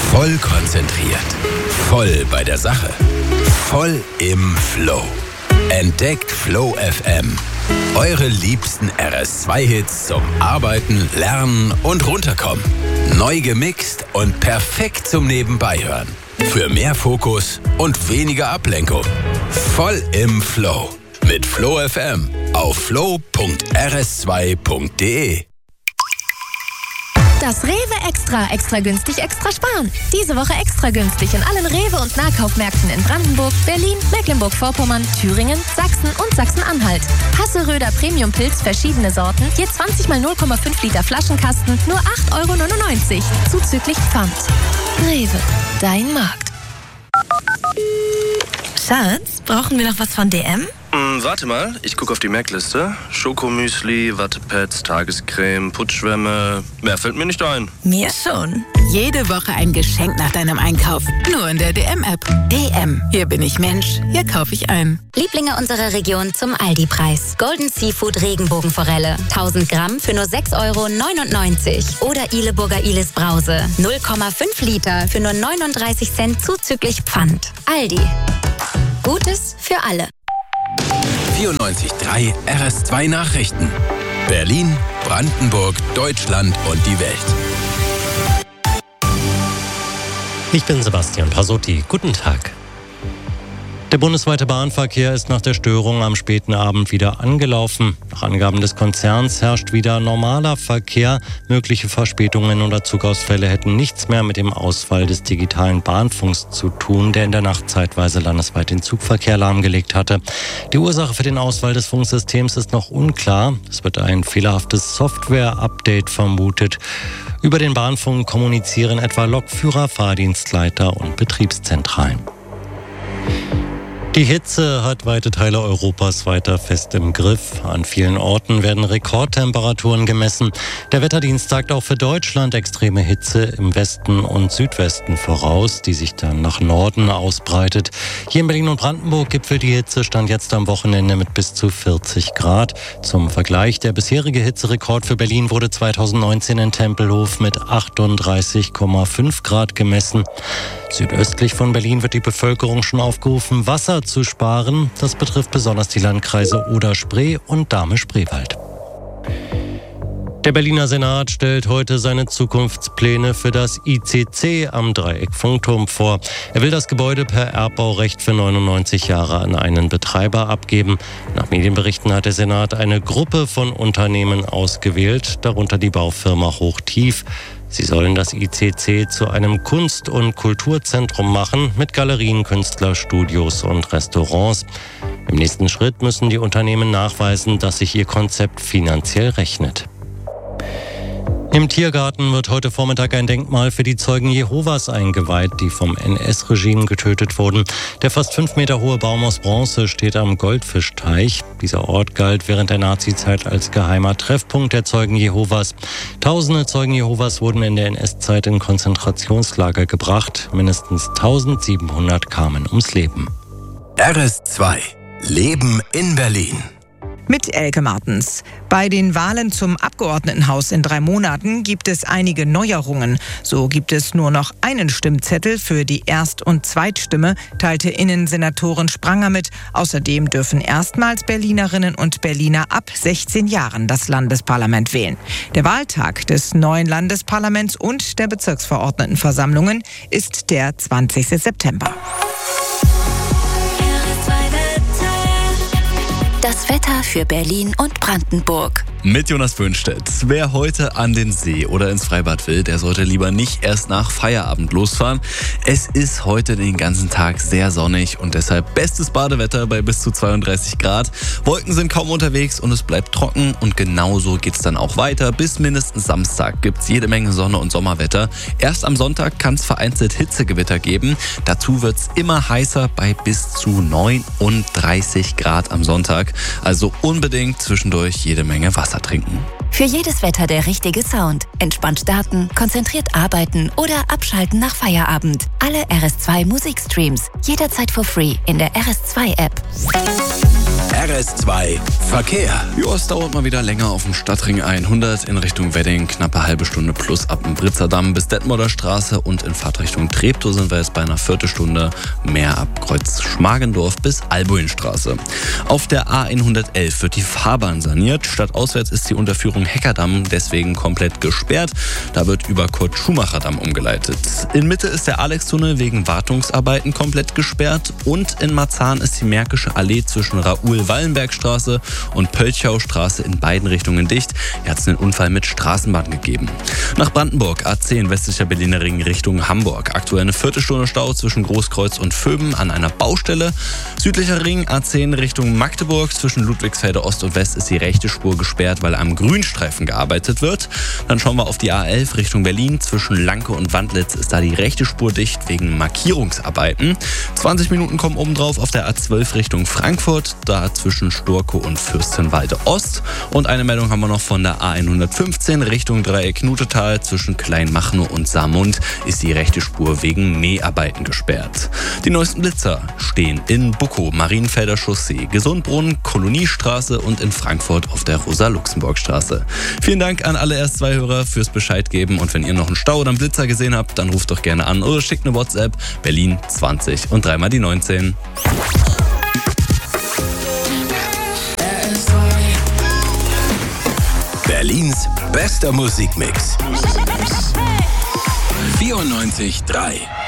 Voll konzentriert. Voll bei der Sache. Voll im Flow. Entdeckt Flow FM. Eure liebsten RS2-Hits zum Arbeiten, Lernen und Runterkommen. Neu gemixt und perfekt zum Nebenbeihören. Für mehr Fokus und weniger Ablenkung. Voll im Flow. Mit Flow FM auf flow.rs2.de. Das Rewe extra günstig, extra sparen. Diese Woche extra günstig in allen Rewe- und Nahkaufmärkten in Brandenburg, Berlin, Mecklenburg-Vorpommern, Thüringen, Sachsen und Sachsen-Anhalt. Hasseröder Premium-Pilz, verschiedene Sorten, je 20 mal 0,5 Liter Flaschenkasten, nur 8,99 €, zuzüglich Pfand. Rewe, dein Markt. Schatz, brauchen wir noch was von DM? Warte mal, ich gucke auf die Merkliste. Schokomüsli, Wattepads, Tagescreme, Putzschwämme. Mehr fällt mir nicht ein. Mir schon. Jede Woche ein Geschenk nach deinem Einkauf. Nur in der DM-App. DM. Hier bin ich Mensch. Hier kaufe ich ein. Lieblinge unserer Region zum Aldi-Preis. Golden Seafood Regenbogenforelle. 1000 Gramm für nur 6,99 €. Oder Ileburger Ilis Brause. 0,5 Liter für nur 39 Cent zuzüglich Pfand. Aldi. Gutes für alle. 94.3 RS2 Nachrichten. Berlin, Brandenburg, Deutschland und die Welt. Ich bin Sebastian Pasotti. Guten Tag. Der bundesweite Bahnverkehr ist nach der Störung am späten Abend wieder angelaufen. Nach Angaben des Konzerns herrscht wieder normaler Verkehr. Mögliche Verspätungen oder Zugausfälle hätten nichts mehr mit dem Ausfall des digitalen Bahnfunks zu tun, der in der Nacht zeitweise landesweit den Zugverkehr lahmgelegt hatte. Die Ursache für den Ausfall des Funksystems ist noch unklar. Es wird ein fehlerhaftes Software-Update vermutet. Über den Bahnfunk kommunizieren etwa Lokführer, Fahrdienstleiter und Betriebszentralen. Die Hitze hat weite Teile Europas weiter fest im Griff. An vielen Orten werden Rekordtemperaturen gemessen. Der Wetterdienst sagt auch für Deutschland extreme Hitze im Westen und Südwesten voraus, die sich dann nach Norden ausbreitet. Hier in Berlin und Brandenburg gipfelt die Hitze stand jetzt am Wochenende mit bis zu 40 Grad. Zum Vergleich, der bisherige Hitzerekord für Berlin wurde 2019 in Tempelhof mit 38,5 Grad gemessen. Südöstlich von Berlin wird die Bevölkerung schon aufgerufen, Wasser zu sparen. Das betrifft besonders die Landkreise Oder-Spree und Dahme-Spreewald. Der Berliner Senat stellt heute seine Zukunftspläne für das ICC am Dreieck-Funkturm vor. Er will das Gebäude per Erbbaurecht für 99 Jahre an einen Betreiber abgeben. Nach Medienberichten hat der Senat eine Gruppe von Unternehmen ausgewählt, darunter die Baufirma Hochtief. Sie sollen das ICC zu einem Kunst- und Kulturzentrum machen, mit Galerien, Künstlerstudios und Restaurants. Im nächsten Schritt müssen die Unternehmen nachweisen, dass sich ihr Konzept finanziell rechnet. Im Tiergarten wird heute Vormittag ein Denkmal für die Zeugen Jehovas eingeweiht, die vom NS-Regime getötet wurden. Der fast 5 Meter hohe Baum aus Bronze steht am Goldfischteich. Dieser Ort galt während der Nazizeit als geheimer Treffpunkt der Zeugen Jehovas. Tausende Zeugen Jehovas wurden in der NS-Zeit in Konzentrationslager gebracht. Mindestens 1700 kamen ums Leben. RS2 Leben in Berlin. Mit Elke Martens. Bei den Wahlen zum Abgeordnetenhaus in 3 Monaten gibt es einige Neuerungen. So gibt es nur noch einen Stimmzettel für die Erst- und Zweitstimme, teilte Innensenatorin Spranger mit. Außerdem dürfen erstmals Berlinerinnen und Berliner ab 16 Jahren das Landesparlament wählen. Der Wahltag des neuen Landesparlaments und der Bezirksverordnetenversammlungen ist der 20. September. Das Wetter für Berlin und Brandenburg. Mit Jonas Böhnstedt. Wer heute an den See oder ins Freibad will, der sollte lieber nicht erst nach Feierabend losfahren. Es ist heute den ganzen Tag sehr sonnig und deshalb bestes Badewetter bei bis zu 32 Grad. Wolken sind kaum unterwegs und es bleibt trocken und genauso geht's dann auch weiter. Bis mindestens Samstag gibt's jede Menge Sonne und Sommerwetter. Erst am Sonntag kann es vereinzelt Hitzegewitter geben. Dazu wird's immer heißer bei bis zu 39 Grad am Sonntag. Also unbedingt zwischendurch jede Menge Wasser trinken. Für jedes Wetter der richtige Sound. Entspannt starten, konzentriert arbeiten oder abschalten nach Feierabend. Alle RS2 Musikstreams jederzeit for free in der RS2 App. RS2 Verkehr. Ja, es dauert mal wieder länger auf dem Stadtring 100 in Richtung Wedding. Knappe halbe Stunde plus ab dem Britzerdamm bis Detmolder Straße und in Fahrtrichtung Treptow sind wir jetzt bei einer Viertelstunde mehr ab Kreuz Schmargendorf bis Albuinstraße. Auf der A111 wird die Fahrbahn saniert. Stadtauswärts ist die Unterführung Heckerdamm deswegen komplett gesperrt. Da wird über Kurt-Schumacher-Damm umgeleitet. In Mitte ist der Alex-Tunnel wegen Wartungsarbeiten komplett gesperrt und in Marzahn ist die Märkische Allee zwischen Raoul-Wallenberg-Straße und Pölchau-Straße in beiden Richtungen dicht. Hier hat es einen Unfall mit Straßenbahn gegeben. Nach Brandenburg, A10 westlicher Berliner Ring Richtung Hamburg. Aktuell eine Viertelstunde Stau zwischen Großkreuz und Vöben an einer Baustelle. Südlicher Ring A10 Richtung Magdeburg. Zwischen Ludwigsfelde Ost und West ist die rechte Spur gesperrt, weil am Grünstreifen gearbeitet wird. Dann schauen wir auf die A11 Richtung Berlin. Zwischen Lanke und Wandlitz ist da die rechte Spur dicht wegen Markierungsarbeiten. 20 Minuten kommen obendrauf auf der A12 Richtung Frankfurt. Da zwischen Storkow und Fürstenwalde Ost. Und eine Meldung haben wir noch von der A115 Richtung Dreieck-Knutetal. Zwischen Kleinmachnow und Saarmund ist die rechte Spur wegen Mäharbeiten gesperrt. Die neuesten Blitzer stehen in Bukow, Marienfelder Chaussee, Gesundbrunnen, Koloniestraße und in Frankfurt auf der Rosa-Luxemburg-Straße. Vielen Dank an alle RS2-Hörer fürs Bescheid geben. Und wenn ihr noch einen Stau oder einen Blitzer gesehen habt, dann ruft doch gerne an oder schickt eine WhatsApp. Berlin 20 und 3 mal die 19. Berlins bester Musikmix. 94.3